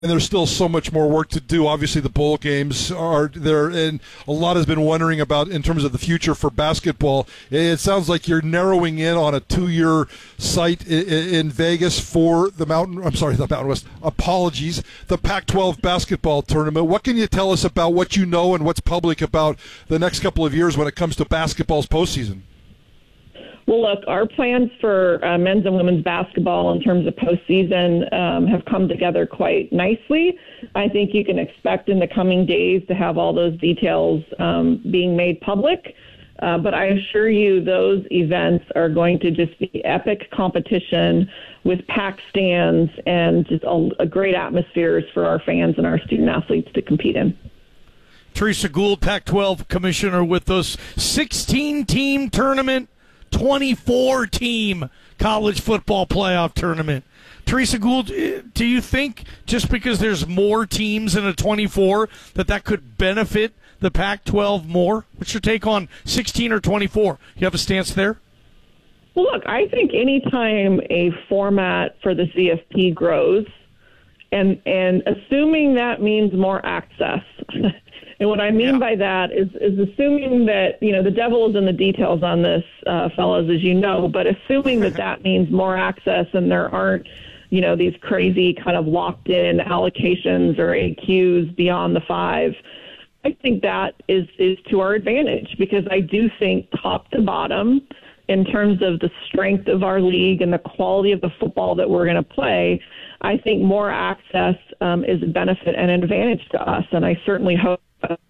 And there's still so much more work to do. Obviously, the bowl games are there, and a lot has been wondering about in terms of the future for basketball. It sounds like you're narrowing in on a 2-year site in Vegas for the Mountain West. Apologies, the Pac-12 basketball tournament. What can you tell us about what you know and what's public about the next couple of years when it comes to basketball's postseason? Well, look, our plans for men's and women's basketball in terms of postseason have come together quite nicely. I think you can expect in the coming days to have all those details being made public. But I assure you those events are going to just be epic competition with packed stands and just a great atmospheres for our fans and our student athletes to compete in. Teresa Gould, Pac-12 commissioner with us. 16-team tournament. 24-team college football playoff tournament. Teresa Gould, do you think just because there's more teams in a 24 that could benefit the Pac-12 more? What's your take on 16 or 24? You have a stance there? Well, look, I think anytime a format for the CFP grows, and assuming that means more access, and what I mean by that is assuming that, the devil is in the details on this, fellas, as you know, but assuming that means more access and there aren't, these crazy kind of locked-in allocations or AQs beyond the 5, I think that is to our advantage because I do think top to bottom, in terms of the strength of our league and the quality of the football that we're going to play, I think more access is a benefit and an advantage to us, and I certainly hope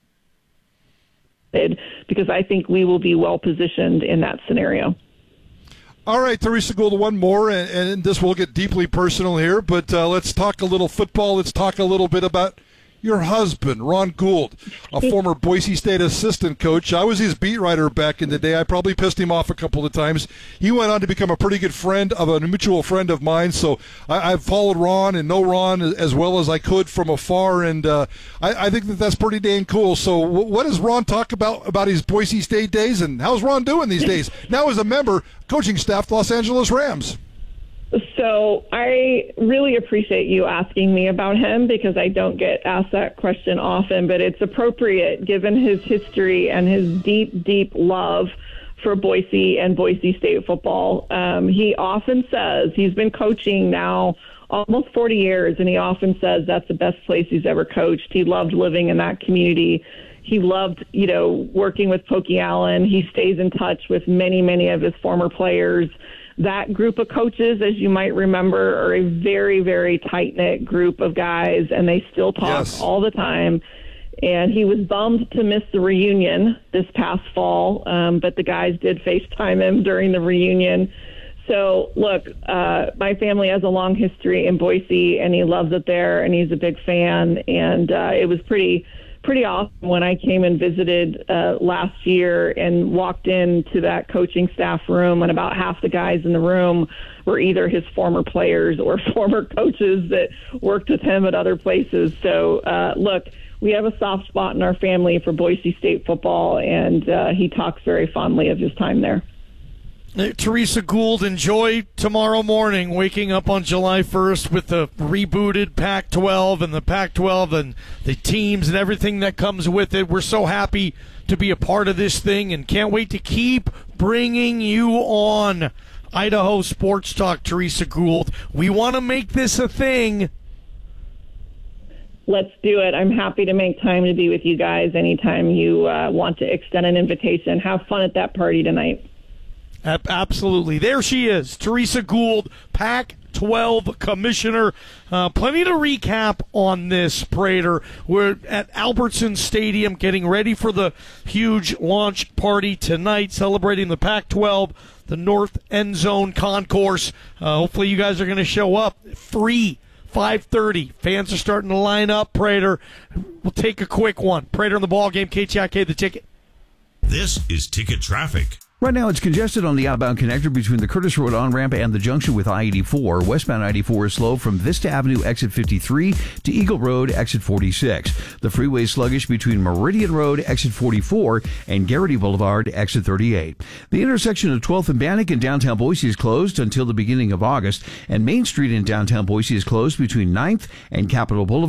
because I think we will be well positioned in that scenario. All right, Teresa Gould, one more, and this will get deeply personal here, but let's talk a little football. Let's talk a little bit about your husband, Ron Gould, a former Boise State assistant coach. I was his beat writer back in the day. I probably pissed him off a couple of times. He went on to become a pretty good friend of a mutual friend of mine, so I've followed Ron and know Ron as well as I could from afar, and I think that's pretty dang cool. So what does Ron talk about his Boise State days, and how's Ron doing these days? Now as a member, coaching staff, Los Angeles Rams. So I really appreciate you asking me about him because I don't get asked that question often, but it's appropriate given his history and his deep, deep love for Boise and Boise State football. He often says he's been coaching now almost 40 years, and he often says that's the best place he's ever coached. He loved living in that community. He loved, working with Pokey Allen. He stays in touch with many, many of his former players. That group of coaches, as you might remember, are a very, very tight-knit group of guys, and they still talk all the time. And he was bummed to miss the reunion this past fall, but the guys did FaceTime him during the reunion. So, look, my family has a long history in Boise, and he loves it there, and he's a big fan. And it was pretty awesome when I came and visited last year and walked into that coaching staff room, and about half the guys in the room were either his former players or former coaches that worked with him at other places. So, look, we have a soft spot in our family for Boise State football, and he talks very fondly of his time there. Teresa Gould, enjoy tomorrow morning, waking up on July 1st with the rebooted Pac-12 and the Pac-12 and the teams and everything that comes with it. We're so happy to be a part of this thing and can't wait to keep bringing you on Idaho Sports Talk, Teresa Gould. We want to make this a thing. Let's do it. I'm happy to make time to be with you guys anytime you want to extend an invitation. Have fun at that party tonight. Absolutely. There she is, Teresa Gould, Pac-12 commissioner. Plenty to recap on this, Prater. We're at Albertson Stadium getting ready for the huge launch party tonight, celebrating the Pac-12, the North End Zone Concourse. Hopefully you guys are going to show up. Free, 5:30. Fans are starting to line up, Prater. We'll take a quick one. Prater in the ball game, KTIK, the ticket. This is Ticket Traffic. Right now, it's congested on the outbound connector between the Curtis Road on-ramp and the junction with I-84. Westbound I-84 is slow from Vista Avenue, exit 53, to Eagle Road, exit 46. The freeway is sluggish between Meridian Road, exit 44, and Garrity Boulevard, exit 38. The intersection of 12th and Bannock in downtown Boise is closed until the beginning of August, and Main Street in downtown Boise is closed between 9th and Capitol Boulevard.